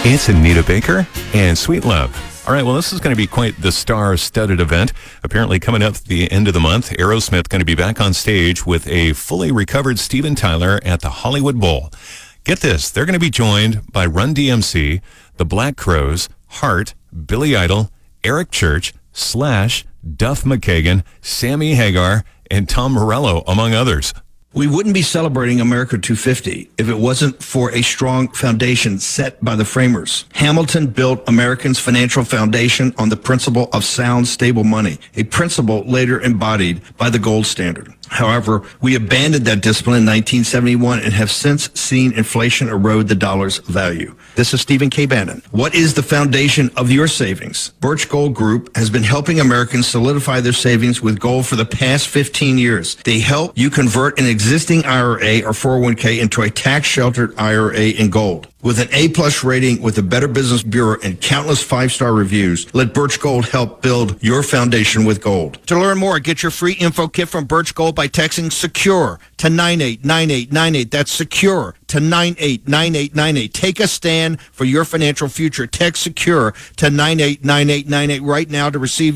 It's Anita Baker and Sweet Love. All right, well, this is going to be quite the star-studded event. Apparently coming up at the end of the month, Aerosmith going to be back on stage with a fully recovered Steven Tyler at the Hollywood Bowl. Get this, they're going to be joined by Run DMC, the Black Crowes, Heart, Billy Idol, Eric Church, Slash, Duff McKagan, Sammy Hagar, and Tom Morello, among others. We wouldn't be celebrating America 250 if it wasn't for a strong foundation set by the framers. Hamilton built Americans' financial foundation on the principle of sound, stable money, a principle later embodied by the gold standard. However, we abandoned that discipline in 1971 and have since seen inflation erode the dollar's value. This is Stephen K. Bannon. What is the foundation of your savings? Birch Gold Group has been helping Americans solidify their savings with gold for the past 15 years. They help you convert an existing IRA or 401k into a tax-sheltered IRA in gold. With an A-plus rating with the Better Business Bureau and countless five-star reviews, let Birch Gold help build your foundation with gold. To learn more, get your free info kit from Birch Gold by texting SECURE to 989898. That's SECURE to 989898. Take a stand for your financial future. Text SECURE to 989898 right now to receive